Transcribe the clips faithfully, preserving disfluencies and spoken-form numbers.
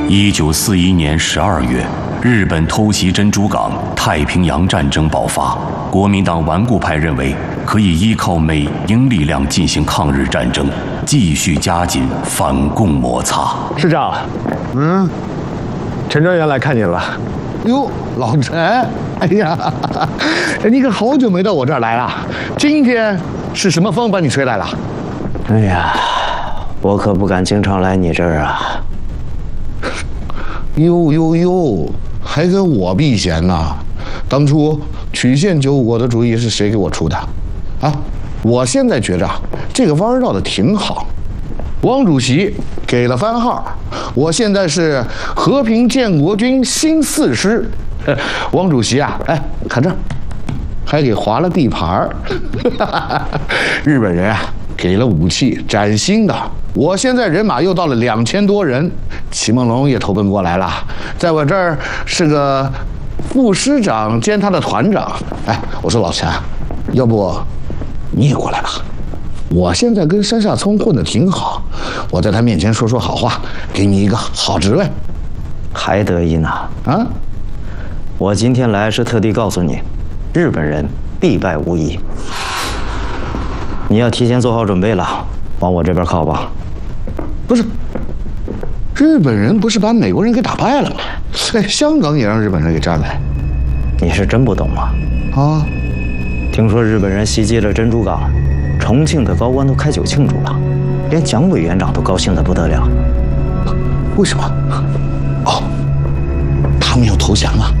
一九四一年十二月，日本偷袭珍珠港，太平洋战争爆发。国民党顽固派认为可以依靠美英力量进行抗日战争，继续加紧反共摩擦。 师长， 嗯， 陈专员来看您了。 哟，老陈，哎呀，你可好久没到我这儿来了。今天是什么风把你吹来了？ 哎呀，我可不敢经常来你这儿啊。 呦呦呦，还跟我避嫌呢？当初曲线救国的主意是谁给我出的？啊，我现在觉着这个弯绕的挺好。汪主席给了番号，我现在是和平建国军新四师。汪主席啊，哎，看这儿，还给划了地盘儿。日本人啊，给了武器，崭新的。我现在人马又到了两千多人，齐梦龙也投奔过来了，在我这儿是个副师长兼他的团长。哎，我说老陈，要不你也过来吧？我现在跟山下聪混得挺好，我在他面前说说好话，给你一个好职位， 还得意呢？ 啊！ 我今天来是特地告诉你，日本人必败无疑。你要提前做好准备了，往我这边靠吧。 不是，日本人不是把美国人给打败了吗？哎，香港也让日本人给占了。 你是真不懂吗？ 啊！ 听说日本人袭击了珍珠港，重庆的高官都开酒庆祝了，连蒋委员长都高兴得不得了。 为什么？哦，他们要投降了。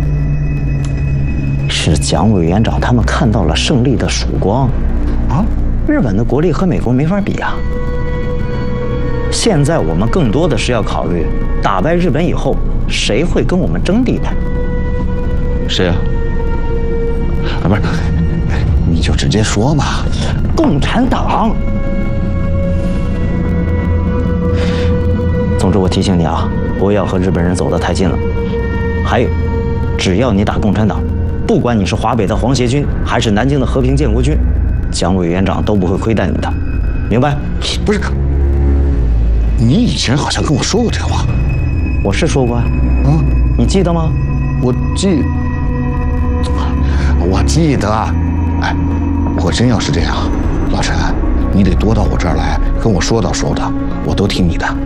是蒋委员长他们看到了胜利的曙光。啊，日本的国力和美国没法比啊。现在我们更多的是要考虑，打败日本以后，谁会跟我们争地盘？ 谁啊？啊，不是，你就直接说吧。 共产党。总之，我提醒你啊，不要和日本人走得太近了。还有，只要你打共产党，不管你是华北的皇协军，还是南京的和平建国军，蒋委员长都不会亏待你的，明白？ 不是，你以前好像跟我说过这个话。 我是说过啊。 啊， 你记得吗？ 我记，我记得。哎，我真要是这样，老陈，你得多到我这儿来跟我说道说道，我都听你的。